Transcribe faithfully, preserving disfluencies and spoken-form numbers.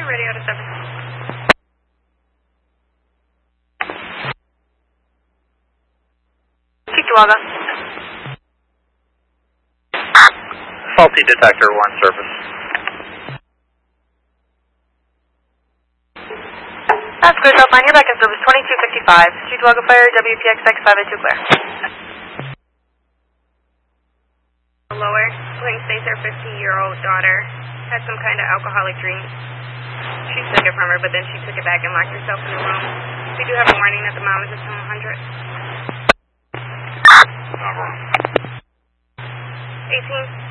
radio to seven. Cheektowaga. Faulty detector, one service. That's clear, Southline. You're back in service twenty-two fifty-five. Cheektowaga Fire, W P X X five eight two clear. Lower, Clinton states her fifteen-year-old daughter had some kind of alcoholic drink. She took it from her, but then she took it back and locked herself in the room. We do have a warning that the mom is at ten one hundred. Number. eighteen.